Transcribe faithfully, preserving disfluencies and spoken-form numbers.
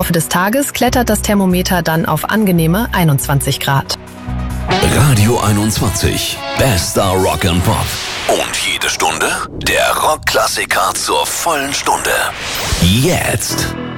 Laufe des Tages klettert das Thermometer dann auf angenehme einundzwanzig Grad. Radio einundzwanzig, bester Rock and Pop. Und jede Stunde der Rockklassiker zur vollen Stunde. Jetzt